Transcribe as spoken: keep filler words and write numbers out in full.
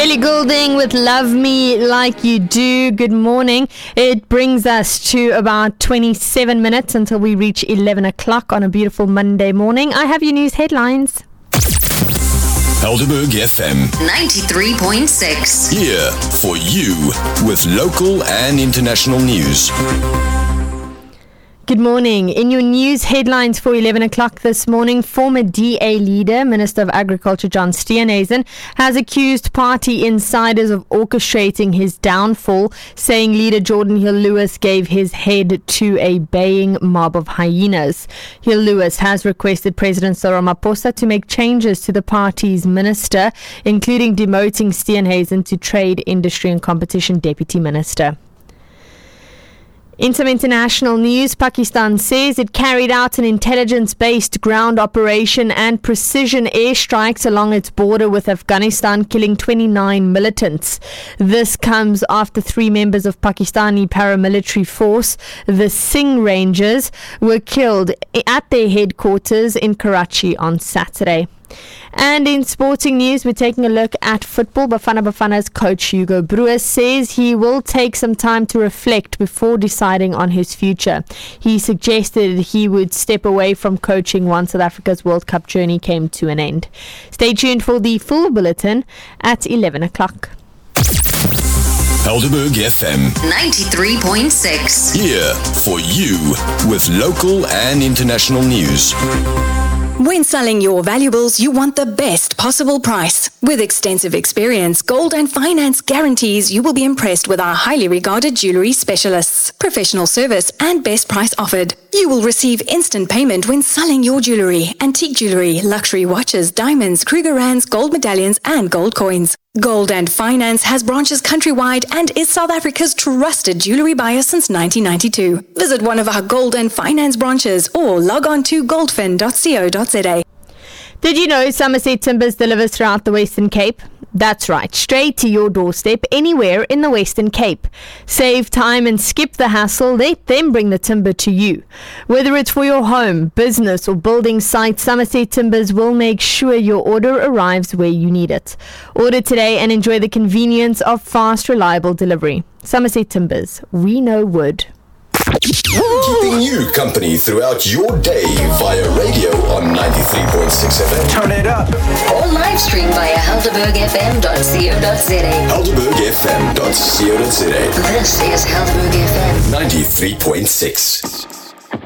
Ellie Goulding with Love Me Like You Do. Good morning. It brings us to about twenty-seven minutes until we reach eleven o'clock on a beautiful Monday morning. I have your news headlines. Helderberg F M ninety-three point six. Here for you with local and international news. Good morning. In your news headlines for eleven o'clock this morning, former D A leader, Minister of Agriculture John Steenhuisen, has accused party insiders of orchestrating his downfall, saying leader Jordan Hill-Lewis gave his head to a baying mob of hyenas. Hill-Lewis has requested President Cyril Ramaphosa to make changes to the party's minister, including demoting Steenhuisen to Trade, Industry and Competition Deputy Minister. In some international news, Pakistan says it carried out an intelligence-based ground operation and precision airstrikes along its border with Afghanistan, killing twenty-nine militants. This comes after three members of Pakistani paramilitary force, the Singh Rangers, were killed at their headquarters in Karachi on Saturday. And in sporting news, we're taking a look at football. Bafana Bafana's coach Hugo Broos says he will take some time to reflect before deciding on his future. He suggested he would step away from coaching once South Africa's World Cup journey came to an end. Stay tuned for the full bulletin at eleven o'clock. Helderberg F M ninety-three point six. Here for you with local and international news. When selling your valuables, you want the best possible price. With extensive experience, Gold and Finance guarantees you will be impressed with our highly regarded jewellery specialists. Professional service and best price offered. You will receive instant payment when selling your jewellery, antique jewellery, luxury watches, diamonds, Krugerrands, gold medallions and gold coins. Gold and Finance has branches countrywide and is South Africa's trusted jewellery buyer since nineteen ninety-two. Visit one of our Gold and Finance branches or log on to goldfin dot co dot za. Did you know Somerset Timbers delivers throughout the Western Cape? That's right, straight to your doorstep anywhere in the Western Cape. Save time and skip the hassle, let them bring the timber to you. Whether it's for your home, business or building site, Somerset Timbers will make sure your order arrives where you need it. Order today and enjoy the convenience of fast, reliable delivery. Somerset Timbers, we know wood. Keeping you company throughout your day via radio on ninety-three point six F M. Turn it up. Or live stream via helderberg f m dot co dot za. helderberg f m dot co dot za. This is Helderberg F M ninety-three point six.